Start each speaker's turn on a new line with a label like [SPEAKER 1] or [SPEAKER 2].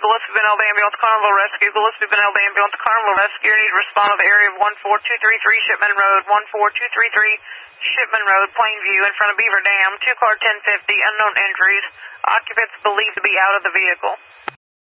[SPEAKER 1] Gillespie Benel Ambulance, Carnival Rescue. Gillespie Benel Ambulance, Carnival Rescue. Need to respond to the area of 14233 Shipman Road, 14233 Shipman Road, Plainview, in front of Beaver Dam. 2 car 1050, unknown injuries. Occupants believed to be out of the vehicle.